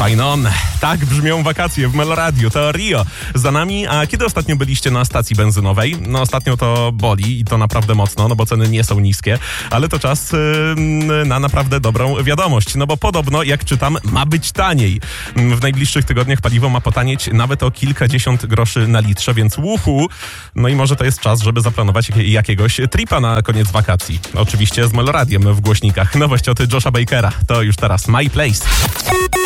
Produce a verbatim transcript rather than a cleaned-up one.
Fine on. Tak brzmią wakacje w Meloradiu. To Rio za nami. A kiedy ostatnio byliście na stacji benzynowej? No ostatnio to boli i to naprawdę mocno, no bo ceny nie są niskie, ale to czas yy, na naprawdę dobrą wiadomość. No bo podobno, jak czytam, ma być taniej. W najbliższych tygodniach paliwo ma potanieć nawet o kilkadziesiąt groszy na litrze, więc uhu. No i może to jest czas, żeby zaplanować jak- jakiegoś tripa na koniec wakacji. Oczywiście z Meloradiem w głośnikach. Nowość od Josha Bakera. To już teraz My Place.